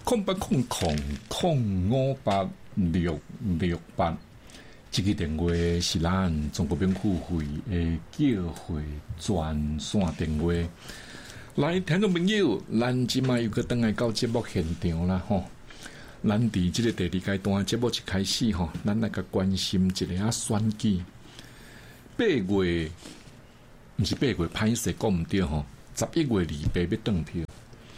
0800058668，这个电话是咱中国病付费的叫会专线电话。来，听众朋友，咱即摆又去倒来到节目现场啦吼。咱伫即个第二阶段节目一开始吼，咱来个关心一个选举。8月，毋是8月，歹势讲毋对吼。11月28要登票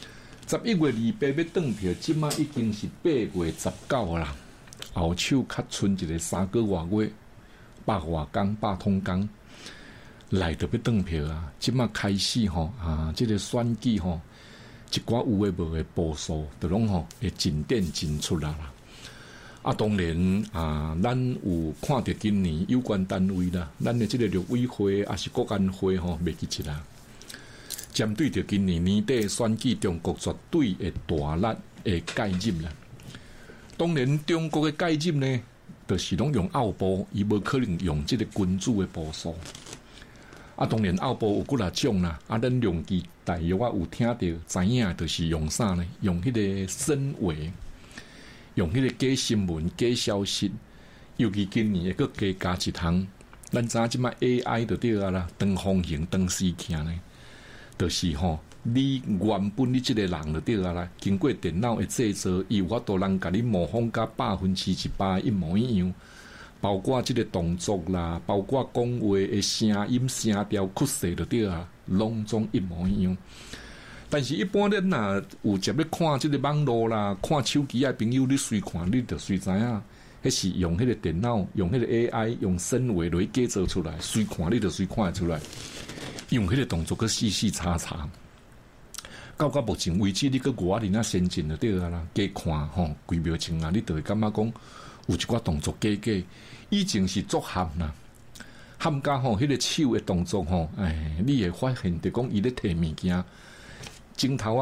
，11月28要登票，即摆已經是8月19啦。後手較剩一個3個月，100外工，100通工，來就要登票啊！即擺開始吼即個選舉吼，一寡有誒無誒步數，就攏吼會真點真出來啦。當然咱有看到今年有關單位啦，咱誒即個陸委會也是國安會吼，袂記一啦。針對着今年年底選舉，中國絕對會大力會介入啦。當然，中國嘅介入呢，就是攏用奧步，伊無可能用即個君主嘅步數。當然奧步有幾啊種啦，咱用其大約有聽到知影，就是用啥呢？用迄個身維，用迄個假新聞、假消息，尤其今年會佫加一項，咱知即擺 AI 就對啊啦，當風行、當時行呢。就是你原本你這個人就對啊啦，經過電腦的製造，伊有法度人甲你模仿甲100%一模一樣，包括這個動作啦，包括講話的聲音、聲調、曲勢就對啊，攏總一模一樣。但是一般人若有接咧看這個網絡啦，看手機的朋友，你隨看你就隨知影，迄是用迄個電腦，用迄個 AI， 用身維來假造出來，隨看你就隨看出來。用迄個動作個細細查查，到目前為止，你個外人先進就對啊啦。加看規表情啊，你就會感覺講有一寡動作假，以前是作喊啦，喊加迄個手嘅動作你會發現就講伊咧摕物件，鏡頭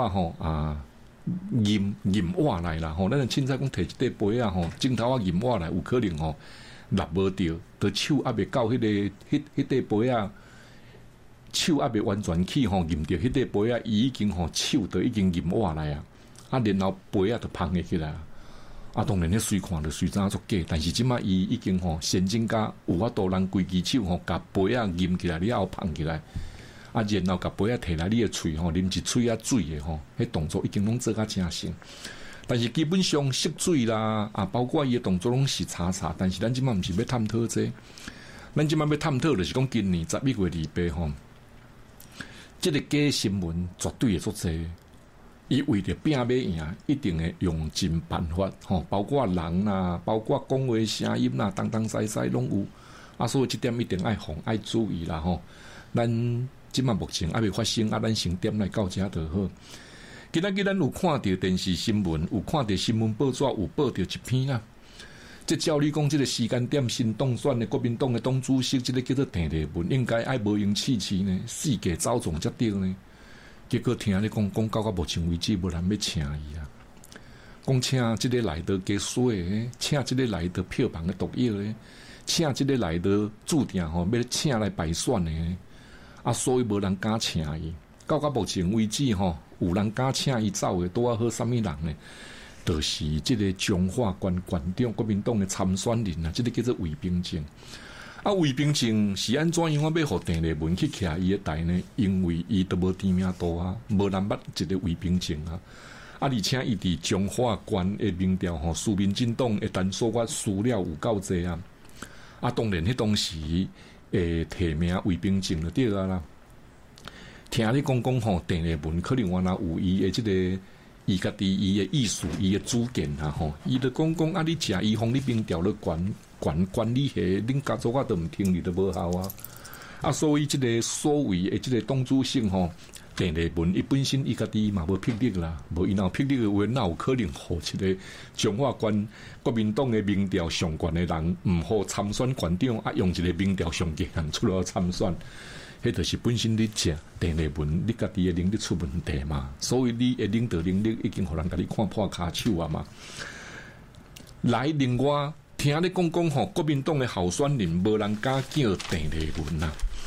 吟話來啦，咱凊彩講摕一塊杯啊，鏡頭吟話來有可能立無着，就手還未到迄塊杯啊。手還未完全起吟到迄個杯啊，伊已經手就已經吟瓦來啊，然後杯啊就捧起來當然咧隨看就隨怎作假，但是即擺伊已經先進甲有法度人規支手甲杯啊吟起來，你後捧起來然後甲杯啊摕來你的喙啉一喙啊水的迄動作已經攏做甲正成，但是基本上吸水啦包括伊的動作攏是查，但是咱即擺毋是要探討這，咱即擺要探討就是講今年11月28這個假新聞絕對會作濟，伊為着拼要贏，一定會用盡辦法包括人啦，包括講話聲音啦，東西攏有所以這點一定愛注意啦咱即擺目前還未發生咱先點來到這就好。今仔日咱有看到電視新聞，有看到新聞報紙有報到一篇啦。即照你講，這個時間點新當選的國民黨的黨主席，這個叫做鄭麗文，應該愛無用刺呢，世界走總才對呢。結果聽你講到目前為止，無人要請伊啊。講請這個來到加稅的，請這個來到票房的毒藥的，請這個來到注定要請來敗選的，所以無人敢請伊。到目前為止有人敢請伊走的，拄好什麼人呢？就是這個彰化縣縣長國民黨的參選人這個叫做魏炳正。魏炳正是安怎樣要互鄭麗文去徛伊的台呢？因為伊都無知名度無人捌這個魏炳正而且伊佇彰化縣的民調蘇民進黨的單數我輸了有夠濟當然迄當時提名魏炳正就對啦。聽你講鄭麗文可能原來有伊的這個。伊家己伊嘅意思，伊嘅主見伊就講你食伊互你民調咧管理下，恁家族我都毋聽你都無效所以即個所謂嘅即個黨主席鄭麗文，伊本身伊家己嘛無魄力啦，無伊若有魄力嘅話，哪有可能互即個彰化縣國民黨嘅民調上懸嘅人毋好參選縣長用一個民調上嘅人出來參選。迄就是本身你食鄭麗文，你家己的能力出問題嘛，所以你的領導能力已經互人甲你看破骹手嘛。來另外聽你講國民黨的候選人無人敢叫鄭麗文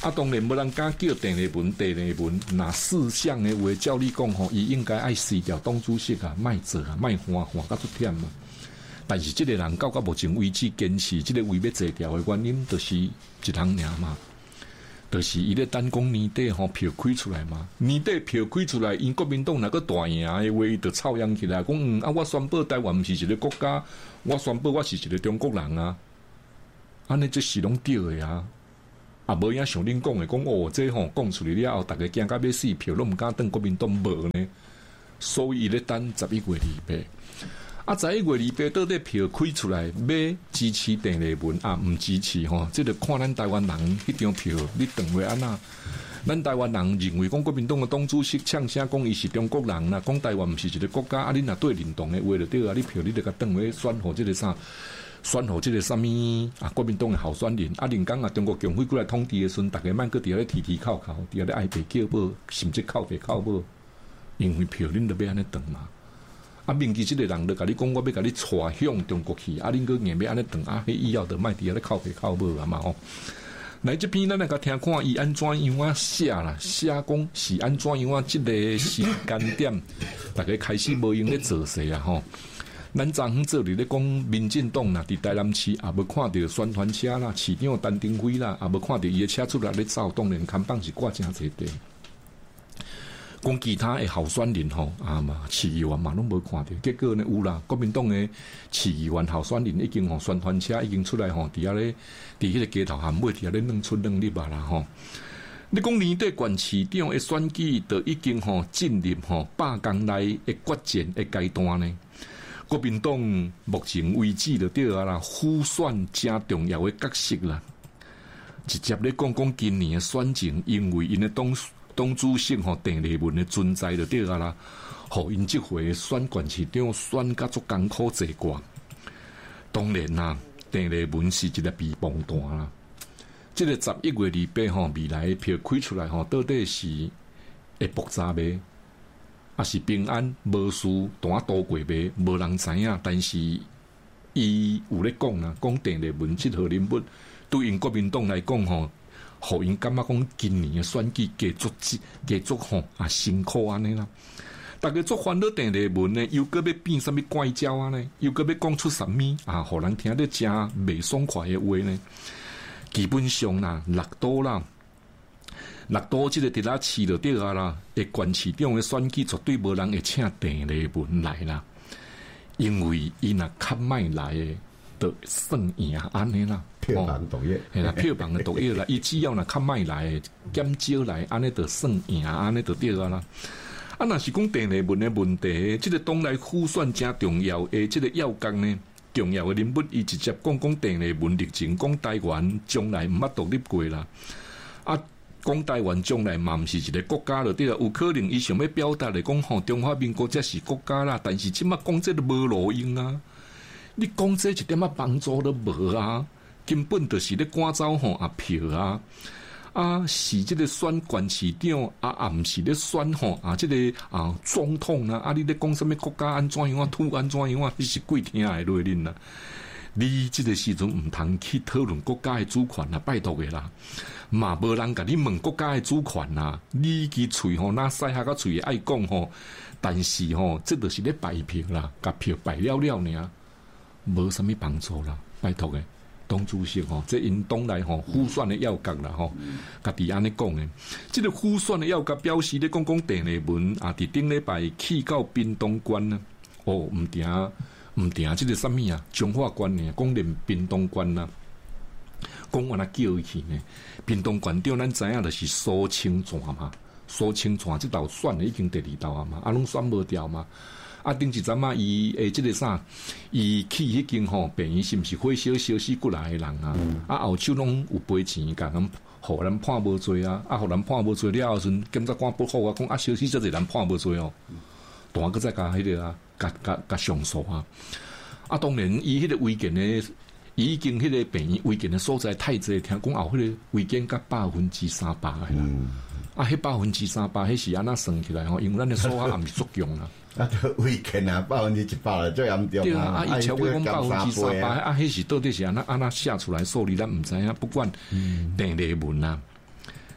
啊，当然无人敢叫郑丽文、郑丽文拿4项的话，照你讲吼，伊应该爱撕掉党主席啊，卖做啊，卖换到足忝嘛。但是这个人到目前为止坚持这个位要坐掉的原因，就是一人尔嘛。就是伊咧等讲年底吼票开出来嘛，年底票开出来，因国民党若个大赢的话，伊就操扬起来讲啊，我宣布台湾毋是一个国家，我宣布我是一个中国人啊，安尼这是拢对的啊，啊无影像恁讲的讲哦，这吼讲出来了后，大家惊甲要死，票拢毋敢等国民党无呢，所以伊咧等11月2八。啊，11月2八到底票开出来，要支持郑丽文啊，唔支持吼，这就看咱台湾人迄张票，你等位安那？咱台湾人认为讲国民党的党主席呛声讲伊是中国人啦，讲台湾唔是一个国家，啊，你若对认同的话就对啊，你票你就甲等位选互这个啥？选互这个啥物啊？国民党的候选人啊，人讲啊，中国共匪过来统治的时阵，大家慢个伫咧提提靠靠，伫咧爱白叫无，甚至靠白靠无，因为票恁就要安尼等嘛。啊，民记即个人就甲你讲，我要甲你带向中国去，啊，恁个硬要安尼等啊，迄以后就卖伫咧靠北靠无啊嘛吼。来这边咱来甲听看伊安怎样啊写啦，写讲是安怎样啊，即个时间点，大家开始无用咧做事啊吼。咱昨昏做咧讲民进党啦，伫台南市也无看到宣传车啦，市长陈登辉啦，也无看到伊的车出来咧走，当然看板是挂真侪地。讲其他的候选人吼啊嘛，市议员嘛拢无看到，结果呢有啦，国民党的市议员候选人已经吼宣传车已经出来吼，伫遐咧，伫迄个街头巷尾伫遐咧弄出弄入啊啦吼。你讲年底县市长的选举，就已经吼进入吼8天内的决战的阶段呢。国民党目前为止就对啊啦，辅选真重要的角色啦。直接咧讲今年的选情，因为因的党主席吼郑丽文的存在就对啊啦，互因即回选县市长选甲足艰苦坐挂。当然啦，郑丽文是一个避风弹啦。这个11月28吼，未来的票开出来吼，到底是会爆炸未？啊是平安无事单渡过未？无人知影。但是伊有咧讲啦，讲郑丽文这号人物对因国民党来讲吼。互因感觉讲今年的选举加足吼啊辛苦安尼啦，大家做烦恼郑丽文呢，又搁要变什么怪招啊呢？又搁要讲出什么啊？互人听得真袂爽快的话呢？基本上啦，六都这个伫咧市就对啊啦，会县市长的选举绝对无人会请郑丽文来啦，因为伊若较歹来的。就算赢安尼啦， 票房毒液， 系啦，票房的毒液啦，伊只要若较歹来，减少来，安尼就算赢，安尼就对啊啦。啊，若是讲郑丽文的问题，即个党内辅选真重要的即个要角呢，重要的人物，伊直接讲郑丽文历程，讲台湾将来毋捌独立过啦。啊，讲台湾将来嘛毋是一个国家了，对啦，有可能伊想要表达来讲吼，中华民国才是国家啦，但是即马讲这都无路用啊。你讲这一点仔帮助都无啊，根本就是咧赶走吼啊票啊，啊是这个选县市长啊，毋是咧选吼啊这个啊总统啊，啊你咧讲什么国家安怎样啊，土安怎样啊，你是鬼听的落恁啦。你这个时阵毋通去讨论国家的主权啦，拜托的啦，嘛无人甲你问国家的主权啦，你支喙吼那塞下个喙爱讲吼，但是吼这就是咧摆票啦，甲票摆了了呢。无什么帮助啦，拜托诶，党主席吼，这因党内吼辅选的要角啦吼，家己安尼讲诶，这个辅选的要角表示咧讲郑丽文啊，伫顶礼拜去到屏东县呢，哦，毋定，这个什么啊，彰化县呢，讲连屏东县啦，讲我那叫伊去呢，屏东县长咱知影就是苏清泉嘛，苏清泉这道选的已经第2道啊嘛，啊拢选无掉嘛。啊，顶一阵啊，伊即个啥，伊去迄间吼，病院是毋是火烧死过来的人啊？啊，后手拢有赔钱，甲人互人判无罪啊！啊，互人判无罪了后，阵检察官不好啊，讲啊，烧死遮侪人判无罪哦，大个再加迄个啊，加上诉啊！啊，当然，伊迄个违建的，伊已经迄个病院违建的所在太济，听讲后迄个违建甲300%的啦。啊，迄300%，迄是安那算起来吼？因为咱的数也毋是足强啦。 啊，违建啊，100%啦，最严重啊！ 对啊，啊，伊超过讲300%，啊，迄是到底是安那写出来数字，咱毋知影。不管郑丽文啊，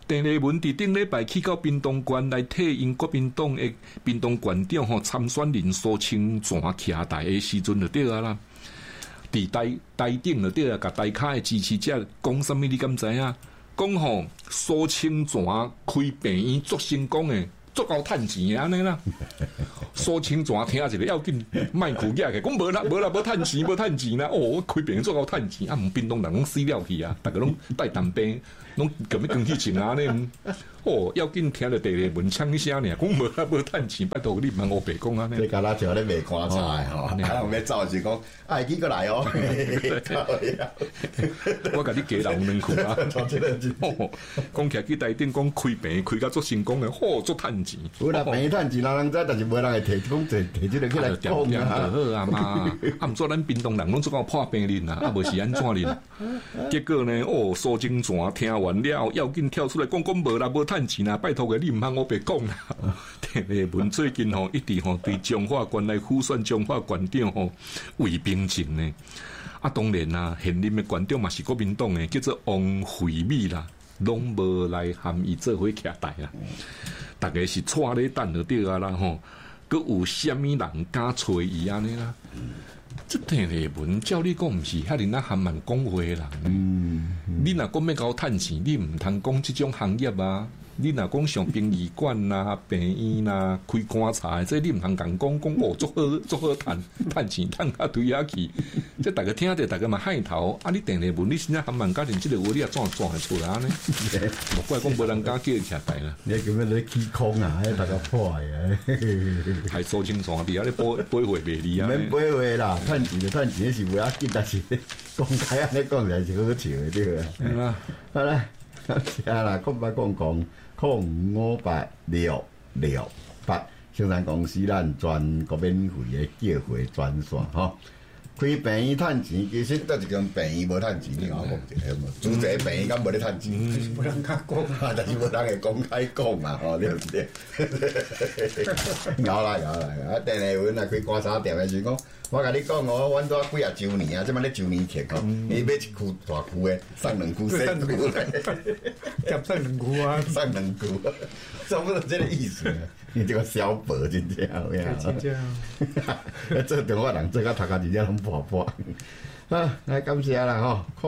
郑丽文伫顶礼拜去到屏东县来替因国民党的屏东县长吼参选人苏清泉徛台的时阵就对啊啦。伫台顶就对啊，甲台卡的支持者讲啥物你敢知影？讲吼苏清泉开病院足成功的。足够趁钱安尼啦，苏清泉听一个要紧，卖苦价嘅，讲无啦，无趁钱啦。哦，开病足够趁钱，啊，唔屏东人拢死了去啊，大家拢带淡病，拢咁样讲起钱啊呢。哦，要紧听着第二文枪一声呢，讲无啦，无趁钱，拜托你唔通乌白讲啊呢。 你敢若像咧卖棺材吼，啊，人要走是讲，啊，记过来哦。 我甲你加人两句啊，讲起来去台顶讲开病开到足成功嘅，好足趁钱。 有啦，病趁钱人知，但是无人会提讲提这个起来讲啊。好啊嘛，啊，毋做咱屏东人拢足够破病人啊，啊，无是安怎哩？结果呢，哦，苏清泉听完了，要紧跳出来讲无啦，无趁钱啊，拜托个你毋通我白讲啦。听个文最近吼一直吼对彰化县来呼选彰化县长吼为平静呢。啊，当然啦，现任的县长嘛是国民党的，叫做王惠美啦，拢无来含伊做伙徛台啦。大家是带咧等就对啊啦吼，佮有虾米人敢找伊安尼啦？这篇个文照你讲，毋是遐尼含慢讲话的人。你若讲要搞趁钱，你毋通讲即种行业啊。你若讲上殡仪馆啦、病院啦、开棺材，这你毋通讲哦，足好趁钱趁到对遐去。这大家听着，大家嘛害头。啊，你定例问你现在含慢家庭即个话，你也怎会出来呢？莫怪讲无人敢叫伊徛台啦。 你叫咩？你起空啊？迄大家破的。 还苏清泉伫遐咧背会袂离啊？ 免背会啦，趁钱就趁钱是袂要紧，但是公开安尼讲起来是好笑的对啊。好啦，谢啦，讲05586668，生产公司咱全国免费的叫货专线吼。开病院趁钱，其实倒一间病院无趁钱，你讲讲一个嘛？主治病院敢无咧趁钱？ 无人甲讲啊，但是无人会公开讲嘛，吼，对不对？有啦，啊，电话阮啊开棺材店的时讲，我甲你讲哦，阮拄几啊周年啊，即摆咧周年庆哦，伊买一区大区的，送两区小区咧， 夹送两句啊， 送两句，差不多这个意思。你这个小白真正有影， 真正。 做中华人做到头壳真正拢破。啊，来感谢啦吼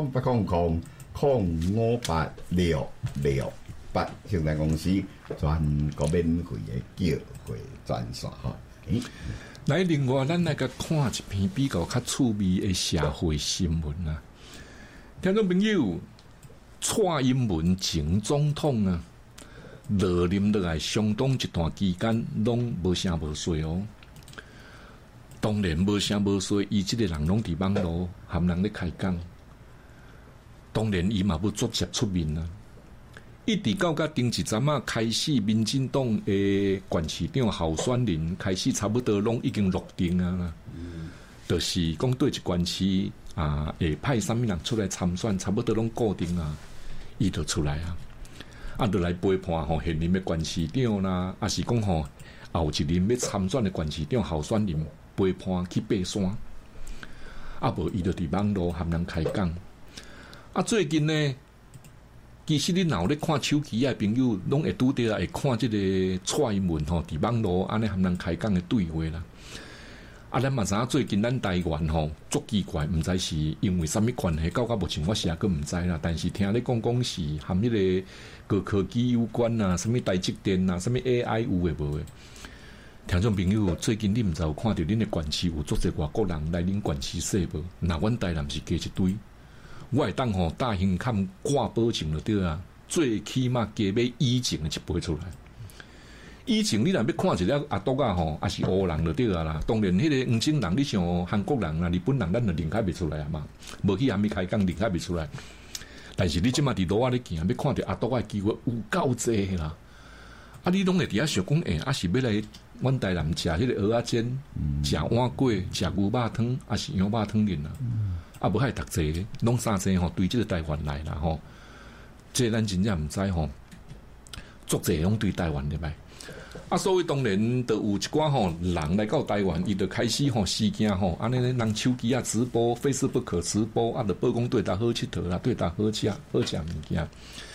，05586668，生产公司全国免费的叫货专线吼。 来，另外咱来甲看一篇比较较趣味的社会新闻啊。听众朋友，蔡英文前总统啊，落任落来相当一段期间，拢无声无息哦。当然无声无息，伊即个人拢伫网络含人咧开讲。当然，伊嘛要直接出面啊。一直到顶一阵啊，开始民进党的县市长候选人开始差不多拢已经落定啊啦。就是讲对一县市啊，会派啥物人出来参选，差不多拢固定啊，伊就出来啊。啊，就来陪伴吼现任的县市长啦，啊是讲吼后一任要参选的县市长候选人陪伴去爬山。啊，无伊就伫网络含人开讲。啊，最近呢？其实你若有咧看手机的朋友，拢会拄着会看即个蔡英文吼，伫网络安尼含人开讲的对话啦。啊，咱嘛知影最近咱台湾吼足奇怪，毋知是因为啥物关系，到目前我是也佫毋知啦。但是听你讲是含迄个高科技有关啊，啥物台积电啊，啥物 AI 有诶无诶。听众朋友，最近你毋知有看到恁的县市有足侪外国人来恁县市说无？那阮台南是加一堆。我会当吼大胸坎挂保证就对啊，最起码加买以前的一杯出来。以前你若要看一个阿斗啊吼，也是乌人就对啊啦。当然，迄个黄种人，你像韩国人啊、日本人，咱就认开袂出来啊嘛。无去还没开讲，认开袂出来。但是你即马伫路仔咧行，要看到阿斗啊机会有够济啦。啊，你拢会伫遐想讲，啊是要来阮台南食迄个蚵仔煎、食碗粿、食牛肉汤，啊是羊肉汤面啦。啊，无遐读册，拢三济吼，对即个台湾来啦吼，这咱真正毋知吼，足济拢对台湾入来。啊，所以当然都有一寡吼人来到台湾，伊就开始吼事件吼，安尼咧人手机啊直播 ，Facebook 直播啊，就报讲对搭好佚佗啦，对搭好食物件。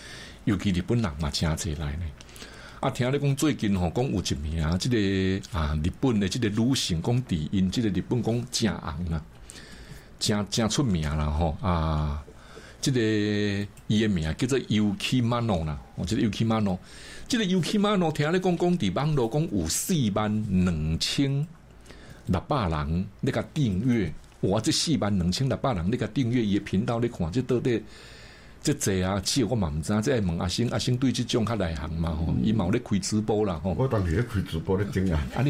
尤其日本人嘛真侪来呢。啊，听咧讲最近吼讲有一名啊，即个日本的即个女性讲伫因即个日本讲真红啦，真出名啦吼啊！即个伊的名叫做 Yuki Mano 啦，即个 Yuki Mano， 即个 Yuki Mano 听咧讲伫网络讲有42600人咧甲订阅，哇！这42600人咧甲订阅伊的频道咧看，这到底？这济啊，只有我嘛毋知，这问阿星对即种较内行嘛吼，伊嘛有咧开直播啦吼。 我当时咧开直播咧整啊。